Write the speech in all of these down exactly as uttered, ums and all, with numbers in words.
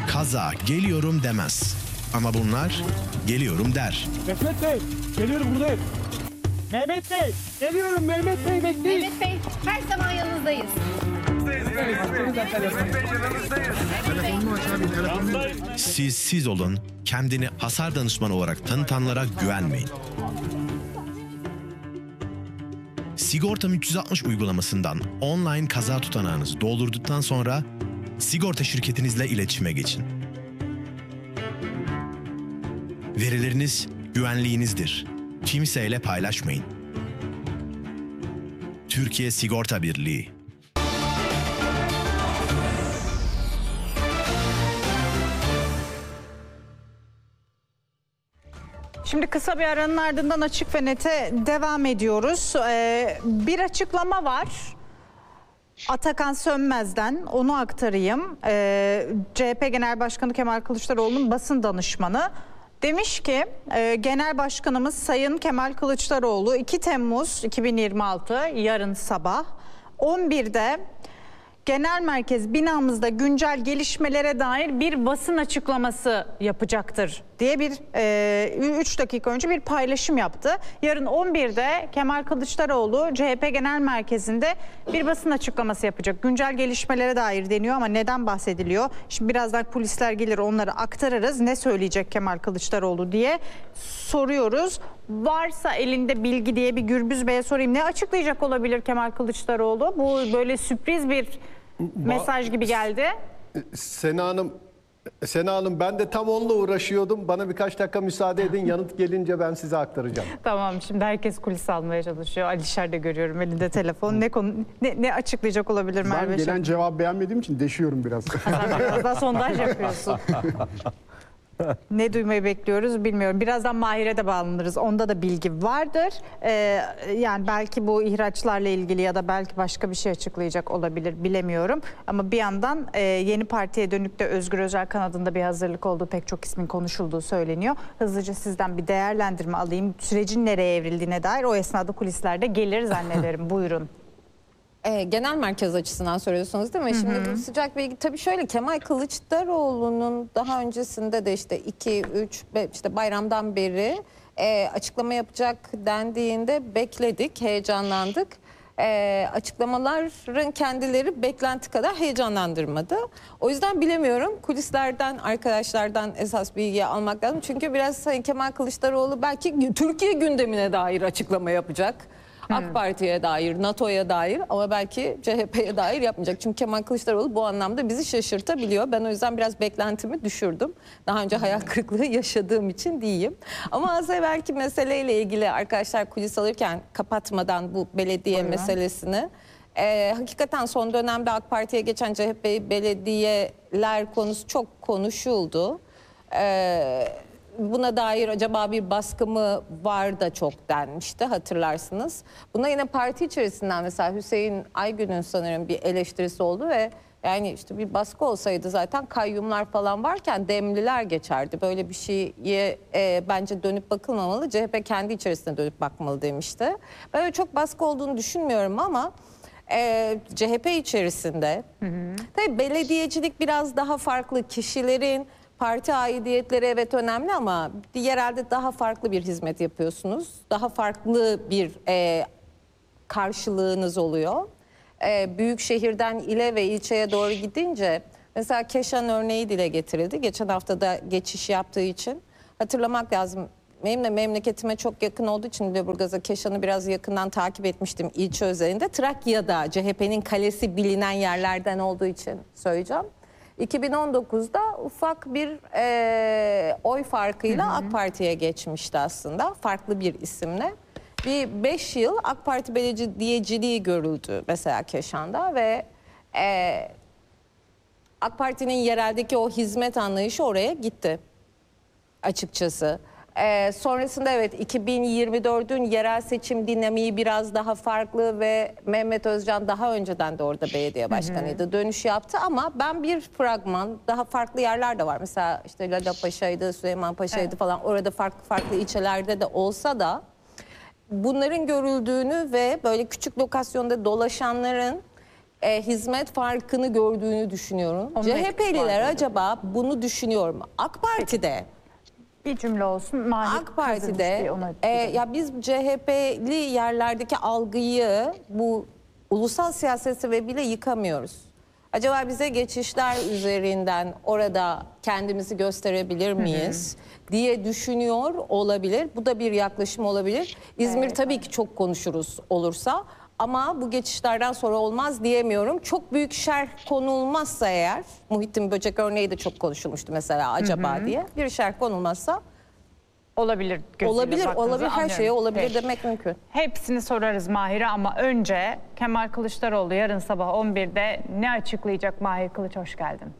kaza geliyorum demez. Ama bunlar geliyorum der. Mehmet Bey, geliyorum buradayım. Mehmet Bey, geliyorum Mehmet Bey, bekleyin. Mehmet Bey, her zaman yanınızdayız. Siz siz olun, kendini hasar danışmanı olarak tanıtanlara güvenmeyin. Sigortam üç yüz altmış uygulamasından online kaza tutanağınızı doldurduktan sonra sigorta şirketinizle iletişime geçin. Verileriniz güvenliğinizdir. Kimseyle paylaşmayın. Türkiye Sigorta Birliği. Şimdi kısa bir aranın ardından Açık ve Net'e devam ediyoruz. Ee, bir açıklama var. Atakan Sönmez'den, onu aktarayım. Ee, C H P Genel Başkanı Kemal Kılıçdaroğlu'nun basın danışmanı demiş ki e, Genel Başkanımız Sayın Kemal Kılıçdaroğlu iki Temmuz iki bin yirmi altı yarın sabah on birde Genel Merkez binamızda güncel gelişmelere dair bir basın açıklaması yapacaktır diye bir üç dakika önce bir paylaşım yaptı. Yarın on birde Kemal Kılıçdaroğlu C H P Genel Merkezi'nde bir basın açıklaması yapacak. Güncel gelişmelere dair deniyor ama neden bahsediliyor? Şimdi birazdan polisler gelir, onları aktarırız. Ne söyleyecek Kemal Kılıçdaroğlu diye soruyoruz. Varsa elinde bilgi diye bir Gürbüz Bey'e sorayım. Ne açıklayacak olabilir Kemal Kılıçdaroğlu? Bu böyle sürpriz bir mesaj gibi geldi. Sena Hanım, Sena Hanım ben de tam onunla uğraşıyordum. Bana birkaç dakika müsaade edin. Yanıt gelince ben size aktaracağım. Tamam, şimdi herkes kulis almaya çalışıyor. Alişer de görüyorum elinde telefon. Ne konu ne, ne açıklayacak olabilir Merve? Ben gelen cevabı beğenmediğim için deşiyorum biraz. Biraz daha sondaj yapıyorsun. Ne duymayı bekliyoruz bilmiyorum. Birazdan Mahir'e de bağlanırız. Onda da bilgi vardır. Ee, yani belki bu ihraçlarla ilgili ya da belki başka bir şey açıklayacak olabilir, bilemiyorum. Ama bir yandan e, yeni partiye dönük de Özgür Özel kanadında bir hazırlık olduğu, pek çok ismin konuşulduğu söyleniyor. Hızlıca sizden bir değerlendirme alayım. Sürecin nereye evrildiğine dair o esnada kulislerde gelir zannederim. Buyurun. E, genel merkez açısından soruyorsunuz değil mi? Hı hı. Şimdi bu sıcak bilgi tabii şöyle, Kemal Kılıçdaroğlu'nun daha öncesinde de işte iki üç işte bayramdan beri e, açıklama yapacak dendiğinde bekledik, heyecanlandık. E, açıklamaların kendileri beklenti kadar heyecanlandırmadı. O yüzden bilemiyorum. Kulislerden, arkadaşlardan esas bilgiyi almak lazım. Çünkü biraz Sayın Kemal Kılıçdaroğlu belki Türkiye gündemine dair açıklama yapacak. AK Parti'ye dair, NATO'ya dair ama belki C H P'ye dair yapmayacak. Çünkü Kemal Kılıçdaroğlu bu anlamda bizi şaşırtabiliyor. Ben o yüzden biraz beklentimi düşürdüm. Daha önce hayal kırıklığı yaşadığım için diyeyim. Ama az evvelki meseleyle ilgili arkadaşlar kulis alırken kapatmadan bu belediye Buyurun. meselesini... Ee, hakikaten son dönemde AK Parti'ye geçen C H P belediyeler konusu çok konuşuldu. Ee, Buna dair acaba bir baskı mı var da çok denmişti, hatırlarsınız. Buna yine parti içerisinden mesela Hüseyin Aygün'ün sanırım bir eleştirisi oldu ve yani işte bir baskı olsaydı zaten kayyumlar falan varken demliler geçerdi. Böyle bir şeye e, bence dönüp bakılmamalı. C H P kendi içerisine dönüp bakmalı demişti. Ben öyle çok baskı olduğunu düşünmüyorum ama e, C H P içerisinde hı hı. tabii belediyecilik biraz daha farklı, kişilerin parti aidiyetleri evet önemli ama yerelde daha farklı bir hizmet yapıyorsunuz. Daha farklı bir e, karşılığınız oluyor. E, büyük şehirden ile ve ilçeye doğru gidince mesela Keşan örneği dile getirildi. Geçen hafta da geçiş yaptığı için hatırlamak lazım. Benim de memleketime çok yakın olduğu için Lüleburgaz'a, Keşan'ı biraz yakından takip etmiştim ilçe özelinde. Trakya'da C H P'nin kalesi bilinen yerlerden olduğu için söyleyeceğim. iki bin on dokuzda ufak bir e, oy farkıyla hı hı. AK Parti'ye geçmişti aslında. Farklı bir isimle. Bir beş yıl AK Parti belediyeciliği görüldü mesela Keşan'da ve e, AK Parti'nin yereldeki o hizmet anlayışı oraya gitti açıkçası. Ee, sonrasında evet iki bin yirmi dördün yerel seçim dinamiği biraz daha farklı ve Mehmet Özcan daha önceden de orada belediye başkanıydı. Hı hı. Dönüş yaptı ama ben bir fragman, daha farklı yerler de var. Mesela işte Lala Paşa'ydı, Süleyman Paşa'ydı evet. falan, orada farklı farklı ilçelerde de olsa da bunların görüldüğünü ve böyle küçük lokasyonda dolaşanların e, hizmet farkını gördüğünü düşünüyorum. Onun C H P'liler etkisi acaba bunu düşünüyor mu? AK Parti'de Bir cümle olsun. Mahir AK Parti'de Kızılmış diye ona e, gidelim. ya biz C H P'li yerlerdeki algıyı bu ulusal siyaset sebebiyle yıkamıyoruz. Acaba bize geçişler üzerinden orada kendimizi gösterebilir miyiz diye düşünüyor olabilir. Bu da bir yaklaşım olabilir. İzmir Evet, tabii ki çok konuşuruz olursa ama bu geçişlerden sonra olmaz diyemiyorum. Çok büyük şerh konulmazsa eğer, Muhittin Böcek örneği de çok konuşulmuştu mesela acaba diye. Bir şerh konulmazsa Olabilir gözüyle olabilir, baktığınızı olabilir her anlıyorum. şeye olabilir Peki. demek mümkün. Hepsini sorarız Mahir'e ama önce Kemal Kılıçdaroğlu yarın sabah on birde ne açıklayacak? Mahir Kılıç, hoş geldin.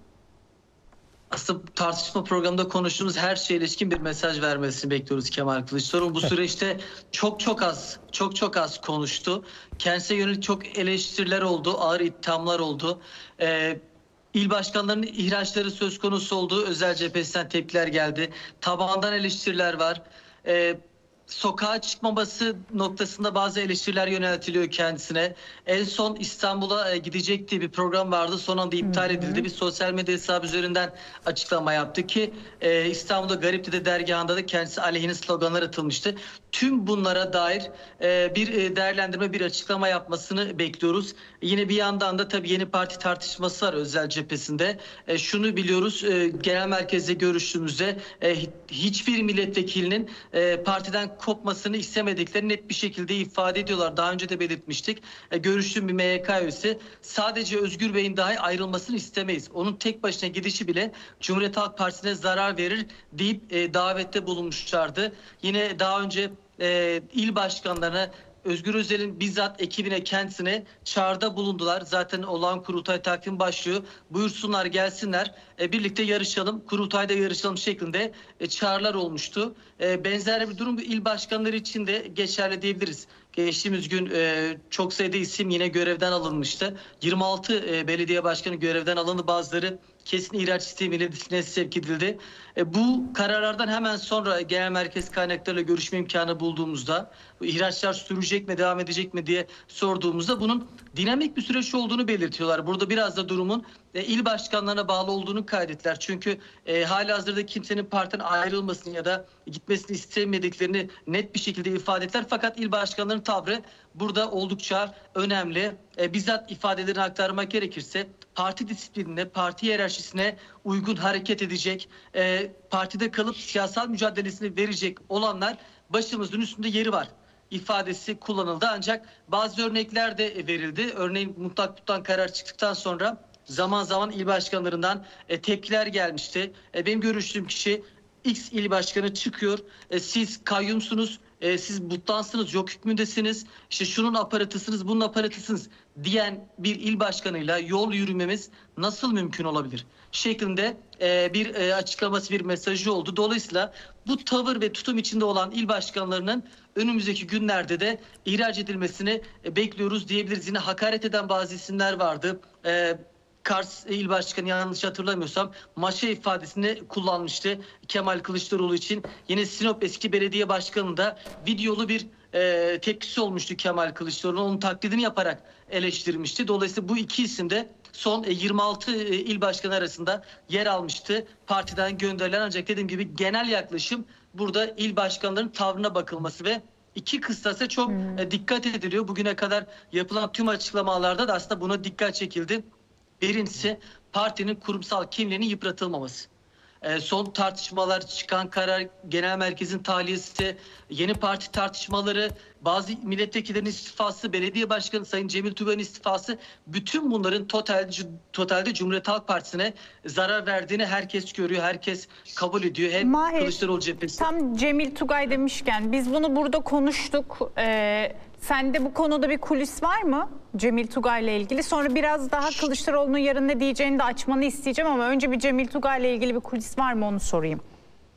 Aslında tartışma programında konuştuğumuz her şeye ilişkin bir mesaj vermesini bekliyoruz Kemal Kılıçdaroğlu. Bu süreçte çok çok az, çok çok az konuştu. Kendisine yönelik çok eleştiriler oldu, ağır ithamlar oldu. Ee, İl başkanlarının ihraçları söz konusu olduğu özel cephesinden tepkiler geldi. Tabandan eleştiriler var. Ee, sokağa çıkmaması noktasında bazı eleştiriler yöneltiliyor kendisine. En son İstanbul'a e, gidecekti, bir program vardı. Son anda iptal edildi. Bir sosyal medya hesabı üzerinden açıklama yaptı ki e, İstanbul'da Gariptepe dergahında da kendisi aleyhine sloganlar atılmıştı. Tüm bunlara dair e, bir e, değerlendirme, bir açıklama yapmasını bekliyoruz. Yine bir yandan da tabii yeni parti tartışması var özel cephesinde. E, şunu biliyoruz, e, genel merkezde görüştüğümüzde e, hiçbir milletvekilinin e, partiden kopmasını istemediklerini net bir şekilde ifade ediyorlar. Daha önce de belirtmiştik. E, görüştüğüm bir M Y K üyesi, sadece Özgür Bey'in dahi ayrılmasını istemeyiz, onun tek başına gidişi bile Cumhuriyet Halk Partisi'ne zarar verir deyip e, davette bulunmuşlardı. Yine daha önce e, il başkanlarına, Özgür Özel'in bizzat ekibine, kendisine çağrıda bulundular. Zaten olağan kurultay takvim başlıyor. Buyursunlar, gelsinler, e, birlikte yarışalım, kurultayda yarışalım şeklinde e, çağrılar olmuştu. E, benzer bir durum il başkanları için de geçerli diyebiliriz. Geçtiğimiz gün e, çok sayıda isim yine görevden alınmıştı. yirmi altı e, belediye başkanı görevden alındı. Bazıları kesin ihraç sistemiyle disipline sevk edildi. E, bu kararlardan hemen sonra genel merkez kaynaklarıyla görüşme imkanı bulduğumuzda, bu ihraçlar sürecek mi, devam edecek mi diye sorduğumuzda bunun dinamik bir süreç olduğunu belirtiyorlar. Burada biraz da durumun e, il başkanlarına bağlı olduğunu kaydettiler. Çünkü e, halihazırda kimsenin partiden ayrılmasını ya da gitmesini istemediklerini net bir şekilde ifade ettiler. Fakat il başkanlarının tavrı burada oldukça önemli. E, bizzat ifadelerini aktarmak gerekirse, parti disiplinine, parti hiyerarşisine uygun hareket edecek, e, partide kalıp siyasal mücadelesini verecek olanlar başımızın üstünde yeri var ifadesi kullanıldı. Ancak bazı örnekler de verildi. Örneğin mutlak tutan karar çıktıktan sonra zaman zaman il başkanlarından e, tepkiler gelmişti. E, benim görüştüğüm kişi, X il başkanı çıkıyor, e, siz kayyumsunuz, e, siz mutlansınız, yok hükmündesiniz, işte şunun aparatısınız, bunun aparatısınız diyen bir il başkanıyla yol yürümemiz nasıl mümkün olabilir şeklinde e, bir e, açıklaması, bir mesajı oldu. Dolayısıyla bu tavır ve tutum içinde olan il başkanlarının önümüzdeki günlerde de ihraç edilmesini e, bekliyoruz diyebiliriz. Yine hakaret eden bazı isimler vardı. E, Kars İl Başkanı, yanlış hatırlamıyorsam, maşa ifadesini kullanmıştı Kemal Kılıçdaroğlu için. Yine Sinop eski belediye başkanında videolu bir e, tepkisi olmuştu Kemal Kılıçdaroğlu. Onun taklidini yaparak eleştirmişti. Dolayısıyla bu iki isim de son e, yirmi altı e, il başkanı arasında yer almıştı partiden gönderilen. Ancak dediğim gibi genel yaklaşım burada il başkanlarının tavrına bakılması ve iki kıstasa çok hmm. e, dikkat ediliyor. Bugüne kadar yapılan tüm açıklamalarda da aslında buna dikkat çekildi. Birincisi, partinin kurumsal kimliğinin yıpratılmaması. E, son tartışmalar, çıkan karar, genel merkezin tahliyesi, yeni parti tartışmaları, bazı milletvekillerinin istifası, belediye başkanı Sayın Cemil Tugay'ın istifası, bütün bunların totalde, totalde Cumhuriyet Halk Partisi'ne zarar verdiğini herkes görüyor, herkes kabul ediyor. Hem Mahir, Kılıçdaroğlu cephesi. Tam Cemil Tugay demişken biz bunu burada konuştuk. Ee, sende bu konuda bir kulis var mı Cemil Tugay'la ilgili? Sonra biraz daha Kılıçdaroğlu'nun yarın ne diyeceğini de açmanı isteyeceğim ama önce bir Cemil Tugay'la ilgili bir kulis var mı onu sorayım.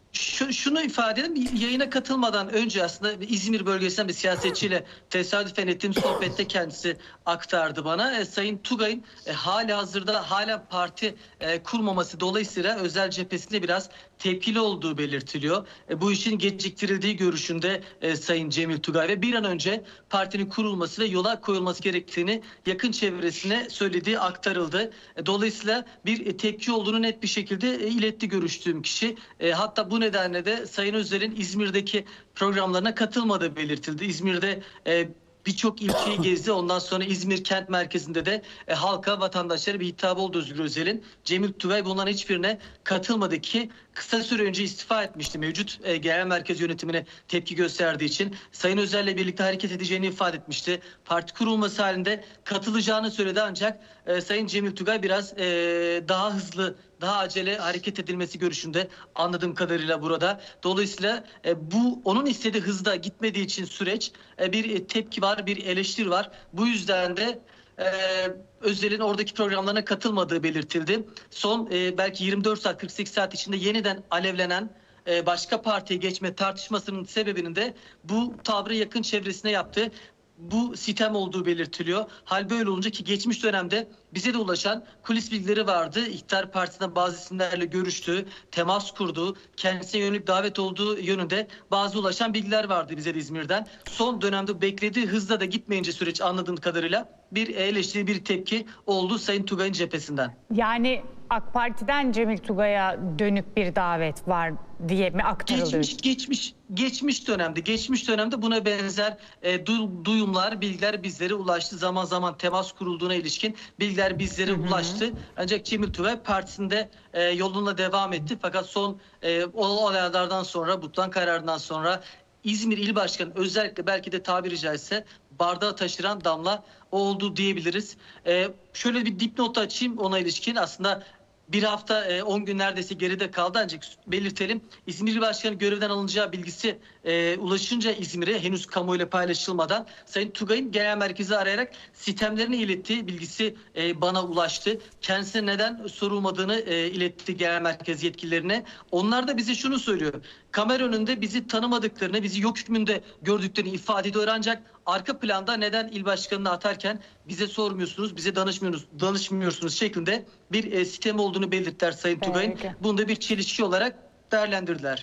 Şu, şunu ifade edelim. Yayına katılmadan önce aslında İzmir bölgesinden bir siyasetçiyle tesadüfen ettiğim sohbette kendisi aktardı bana. E, Sayın Tugay'ın e, hali hazırda hala parti e, kurmaması dolayısıyla özel cephesinde biraz tepkili olduğu belirtiliyor. E, bu işin geciktirildiği görüşünde e, Sayın Cemil Tugay ve bir an önce partinin kurulması ve yola koyulması gerektiğini yakın çevresine söylediği aktarıldı. E, dolayısıyla bir e, tepki olduğunu net bir şekilde e, iletti görüştüğüm kişi. E, hatta bu nedenle de Sayın Özer'in İzmir'deki programlarına katılmadığı belirtildi. İzmir'de e, birçok ilçeyi gezdi. Ondan sonra İzmir kent merkezinde de e, halka, vatandaşlara bir hitabı oldu Özgür Özel'in. Cemil Tugay bunların hiçbirine katılmadı ki kısa süre önce istifa etmişti. Mevcut e, genel merkez yönetimine tepki gösterdiği için Sayın Özer'le birlikte hareket edeceğini ifade etmişti. Parti kurulması halinde katılacağını söyledi ancak e, Sayın Cemil Tugay biraz e, daha hızlı, daha acele hareket edilmesi görüşünde anladığım kadarıyla burada. Dolayısıyla e, bu onun istediği hızda gitmediği için süreç e, bir e, tepki var, bir eleştiri var. Bu yüzden de e, Özer'in oradaki programlarına katılmadığı belirtildi. Son e, belki yirmi dört saat, kırk sekiz saat içinde yeniden alevlenen e, başka partiye geçme tartışmasının sebebinin de bu tavrı yakın çevresine yaptığı bu sitem olduğu belirtiliyor. Hal böyle olunca ki geçmiş dönemde bize de ulaşan kulis bilgileri vardı. İktidar Partisi'nden bazı isimlerle görüştüğü, temas kurduğu, kendisine yönelik davet olduğu yönünde bazı ulaşan bilgiler vardı bize de İzmir'den. Son dönemde beklediği hızla da gitmeyince süreç anladığım kadarıyla bir eleştiri, bir tepki oldu Sayın Tugay'ın cephesinden. Yani AK Parti'den Cemil Tugay'a dönük bir davet var diye mi aktarılıyor? Geçmiş, geçmiş, geçmiş dönemde, geçmiş dönemde buna benzer e, du, duyumlar, bilgiler bizlere ulaştı. Zaman zaman temas kurulduğuna ilişkin bilgiler bizlere hı hı. ulaştı. Ancak Cemil Tugay partisinde e, yoluna devam etti. Fakat son e, o olaylardan sonra, Butlan kararından sonra İzmir İl Başkanı özellikle belki de tabiri caizse bardağı taşıran damla o oldu diyebiliriz. E, şöyle bir dipnot açayım ona ilişkin. Aslında bir hafta on gün neredeyse geride kaldı ancak belirtelim. İzmir İl Başkanı görevden alınacağı bilgisi e, ulaşınca İzmir'e henüz kamuoyuyla paylaşılmadan Sayın Tugay'ın genel merkezi arayarak sistemlerini ilettiği bilgisi e, bana ulaştı. Kendisine neden sorulmadığını e, iletti genel merkez yetkililerine. Onlar da bize şunu söylüyor. Kamera önünde bizi tanımadıklarını, bizi yok hükmünde gördüklerini ifade ediyor ancak arka planda neden il başkanını atarken bize sormuyorsunuz, bize danışmıyorsunuz, danışmıyorsunuz şeklinde bir e, sistem olduğunu belirttiler Sayın Tugay'ın. Bunu da bir çelişki olarak değerlendirdiler.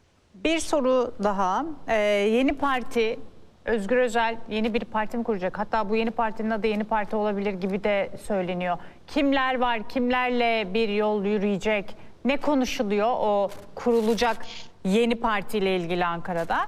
Bir soru daha. Ee, yeni parti, Özgür Özel yeni bir parti mi kuracak? Hatta bu yeni partinin adı Yeni Parti olabilir gibi de söyleniyor. Kimler var, kimlerle bir yol yürüyecek? Ne konuşuluyor o kurulacak yeni partiyle ilgili Ankara'da?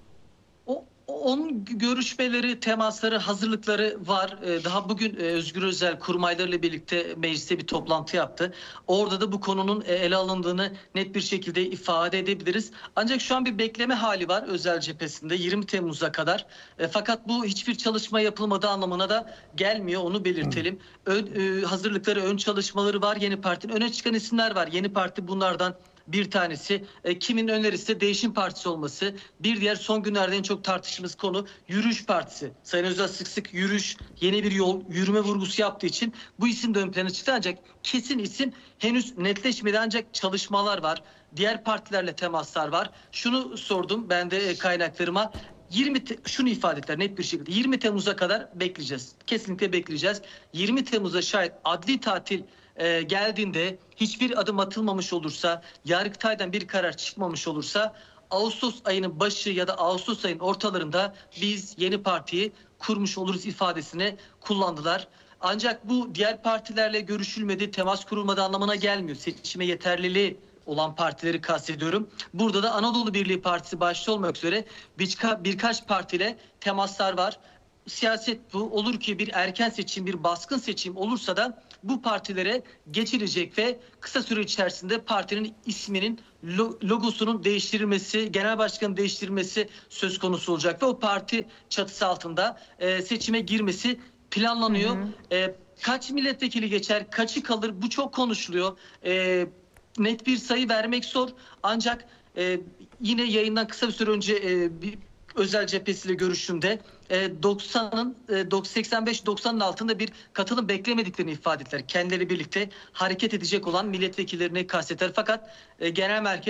O, onun görüşmeleri, temasları, hazırlıkları var. Daha bugün Özgür Özel kurmaylarıyla birlikte mecliste bir toplantı yaptı. Orada da bu konunun ele alındığını net bir şekilde ifade edebiliriz. Ancak şu an bir bekleme hali var Özel cephesinde yirmi Temmuz'a kadar. Fakat bu hiçbir çalışma yapılmadığı anlamına da gelmiyor. Onu belirtelim. Ön, hazırlıkları, ön çalışmaları var yeni partinin. Öne çıkan isimler var. Yeni parti bunlardan bir tanesi. E, kimin önerisi de Değişim Partisi olması. Bir diğer son günlerde en çok tartıştığımız konu Yürüyüş Partisi. Sayın Özel sık sık yürüyüş, yeni bir yol, yürüme vurgusu yaptığı için bu isim de ön plana çıktı. Ancak kesin isim henüz netleşmedi ancak çalışmalar var. Diğer partilerle temaslar var. Şunu sordum ben de kaynaklarıma. yirmi şunu ifade ettiler net bir şekilde. yirmi Temmuz'a kadar bekleyeceğiz. Kesinlikle bekleyeceğiz. yirmi Temmuz'a şayet adli tatil e, geldiğinde hiçbir adım atılmamış olursa, Yargıtay'dan bir karar çıkmamış olursa Ağustos ayının başı ya da Ağustos ayının ortalarında biz yeni partiyi kurmuş oluruz ifadesini kullandılar. Ancak bu diğer partilerle görüşülmedi, temas kurulmadı anlamına gelmiyor. Seçime yeterliliği olan partileri kastediyorum. Burada da Anadolu Birliği Partisi başta olmak üzere birka, birkaç partiyle temaslar var. Siyaset bu. Olur ki bir erken seçim, bir baskın seçim olursa da bu partilere geçilecek ve kısa süre içerisinde partinin isminin, logosunun değiştirilmesi, genel başkanın değiştirilmesi söz konusu olacak ve o parti çatısı altında e, seçime girmesi planlanıyor. Hı hı. E, kaç milletvekili geçer, kaçı kalır bu çok konuşuluyor. E, net bir sayı vermek zor ancak e, yine yayından kısa bir süre önce e, bir Özel cephesiyle görüşümde e, doksanın e, seksen beş doksanın altında bir katılım beklemediklerini ifade ettiler. Kendileri birlikte hareket edecek olan milletvekillerini kastettiler. Fakat e, genel merkez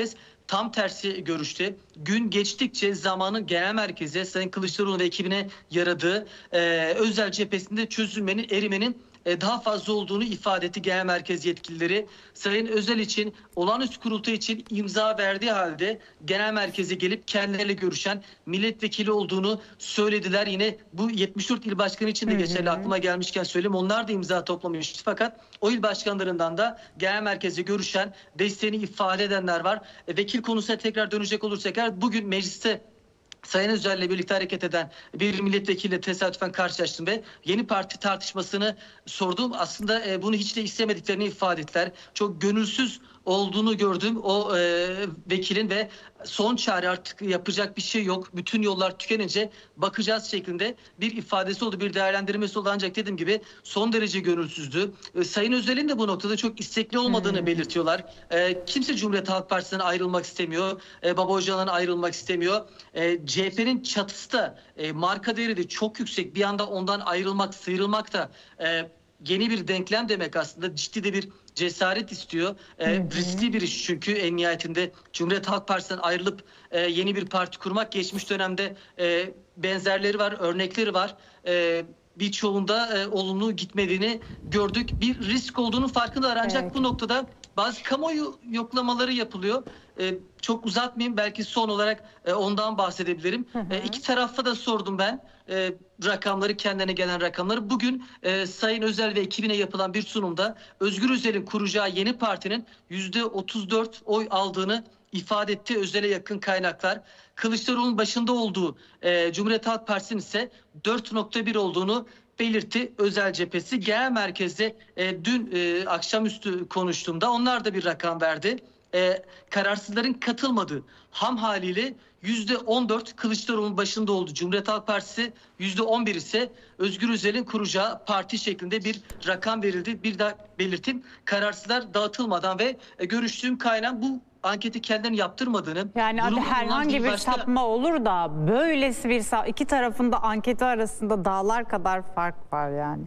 tam tersi görüşte. Gün geçtikçe zamanın genel merkeze Sayın Kılıçdaroğlu ve ekibine yaradığı e, özel cephesinde çözülmenin, erimenin e, daha fazla olduğunu ifade etti genel merkez yetkilileri. Sayın Özel için, olağanüstü kurultay için imza verdiği halde genel merkeze gelip kendileriyle görüşen milletvekili olduğunu söylediler. Yine bu yetmiş dört il başkanı için de geçerli, aklıma gelmişken söyleyeyim. Onlar da imza toplamıştı fakat o il başkanlarından da genel merkeze görüşen, desteğini ifade edenler var. E, vekil konusuna tekrar dönecek olursak eğer, bugün mecliste Sayın Özel'le birlikte hareket eden bir milletvekiliyle tesadüfen karşılaştım ve yeni parti tartışmasını sordum. Aslında e, bunu hiç de istemediklerini ifade ettiler. Çok gönülsüz olduğunu gördüm o e, vekilin ve son çare, artık yapacak bir şey yok. Bütün yollar tükenince bakacağız şeklinde bir ifadesi oldu, bir değerlendirmesi oldu. Ancak dediğim gibi son derece gönülsüzdü. E, Sayın Özel'in de bu noktada çok istekli olmadığını hmm. belirtiyorlar. E, kimse Cumhuriyet Halk Partisi'nden ayrılmak istemiyor. E, Baba Öcalan'dan ayrılmak istemiyor. E, C H P'nin çatısı da, e, marka değeri de çok yüksek. Bir anda ondan ayrılmak, sıyrılmak da e, yeni bir denklem demek aslında. Ciddi de bir cesaret istiyor. E, riskli bir iş çünkü en nihayetinde Cumhuriyet Halk Partisi'nden ayrılıp e, yeni bir parti kurmak. Geçmiş dönemde e, benzerleri var, örnekleri var. E, birçoğunda e, olumlu gitmediğini gördük. Bir risk olduğunu farkındalar. Ancak evet. bu noktada bazı kamuoyu yoklamaları yapılıyor. E, çok uzatmayayım. Belki son olarak e, ondan bahsedebilirim. Hı hı. E, iki tarafa da sordum ben. E, rakamları, kendine gelen rakamları. Bugün e, Sayın Özel ve ekibine yapılan bir sunumda Özgür Özel'in kuracağı yeni partinin yüzde otuz dört oy aldığını ifade etti Özel'e yakın kaynaklar. Kılıçdaroğlu'nun başında olduğu e, Cumhuriyet Halk Partisi'nin ise dört nokta bir olduğunu belirtti Özel cephesi. Genel merkezde e, dün e, akşamüstü konuştuğumda onlar da bir rakam verdi. E, kararsızların katılmadığı ham haliyle yüzde on dört Kılıçdaroğlu'nun başında olduğu Cumhuriyet Halk Partisi, yüzde on bir ise Özgür Özel'in kuracağı parti şeklinde bir rakam verildi. Bir daha belirteyim, kararsızlar dağıtılmadan ve e, görüştüğüm kaynağın bu anketi kendilerinin yaptırmadığını. Yani abi herhangi bir başka... sapma olur da böylesi bir sap... iki tarafında anketi arasında dağlar kadar fark var yani.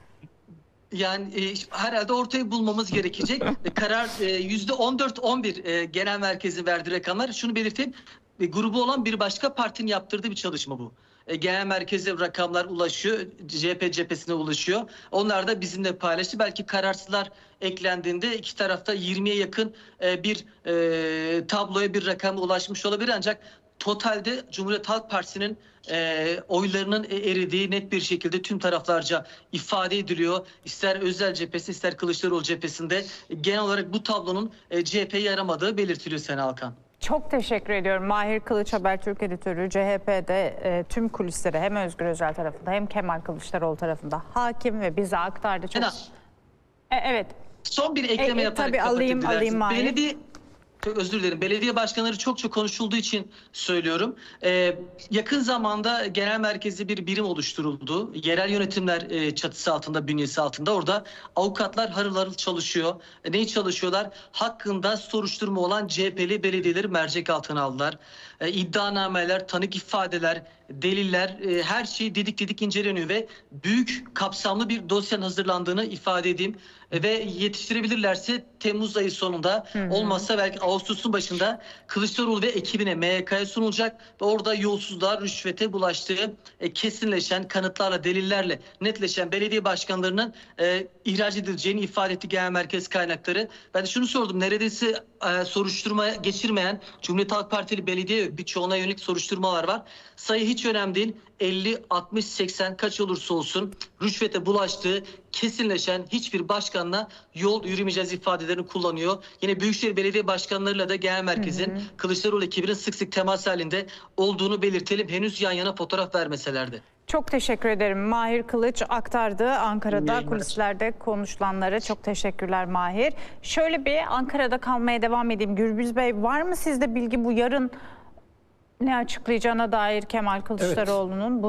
Yani e, herhalde ortayı bulmamız gerekecek. Karar e, yüzde on dört on bir e, genel merkezi verdiği rakamlar. Şunu belirteyim. E, grubu olan bir başka partinin yaptırdığı bir çalışma bu. E, genel merkeze rakamlar ulaşıyor. C H P cephesine ulaşıyor. Onlar da bizimle paylaştı. Belki kararsızlar eklendiğinde iki tarafta yirmiye yakın e, bir e, tabloya, bir rakama ulaşmış olabilir. Ancak totalde Cumhuriyet Halk Partisi'nin e, oylarının eridiği net bir şekilde tüm taraflarca ifade ediliyor. İster Özel cephesi, ister Kılıçdaroğlu cephesinde genel olarak bu tablonun e, C H P'ye yaramadığı belirtiliyor Sena Alkan. Çok teşekkür ediyorum. Mahir Kılıç, Habertürk editörü, C H P'de e, tüm kulisleri hem Özgür Özel tarafında hem Kemal Kılıçdaroğlu tarafında hakim ve bize aktardı. Çok... E, evet. Son bir ekleme e, yaparak tabii alayım, alayım Mahir. Belediye... Çok özür dilerim. Belediye başkanları çok çok konuşulduğu için söylüyorum. Ee, yakın zamanda genel merkezde bir birim oluşturuldu. Yerel yönetimler e, çatısı altında, bünyesi altında. Orada avukatlar harıl harıl çalışıyor. E, neyi çalışıyorlar? Hakkında soruşturma olan C H P'li belediyeleri mercek altına aldılar. E, iddianameler, tanık ifadeler, deliller, e, her şey didik didik inceleniyor ve büyük kapsamlı bir dosyanın hazırlandığını ifade edeyim. E, ve yetiştirebilirlerse Temmuz ayı sonunda, hı hı. olmazsa belki Ağustos'un başında Kılıçdaroğlu ve ekibine, M Y K'ya sunulacak ve orada yolsuzluğa, rüşvete bulaştığı e, kesinleşen kanıtlarla, delillerle netleşen belediye başkanlarının e, ihraç edileceğini ifade etti genel merkez kaynakları. Ben de şunu sordum, neredeyse e, soruşturma geçirmeyen Cumhuriyet Halk Partili belediye, birçoğuna yönelik soruşturmalar var. Sayı hiç önemli değil. elli, altmış, seksen kaç olursa olsun rüşvete bulaştığı kesinleşen hiçbir başkanla yol yürümeyeceğiz ifadelerini kullanıyor. Yine Büyükşehir Belediye Başkanlarıyla da genel merkezin, hı hı. Kılıçdaroğlu ekibinin sık sık temas halinde olduğunu belirtelim. Henüz yan yana fotoğraf vermeseler de. Çok teşekkür ederim. Mahir Kılıç aktardı Ankara'da kulislerde konuşulanları. Çok teşekkürler Mahir. Şöyle bir Ankara'da kalmaya devam edeyim. Gürbüz Bey, var mı sizde bilgi bu yarın ne açıklayacağına dair Kemal Kılıçdaroğlu'nun? Evet.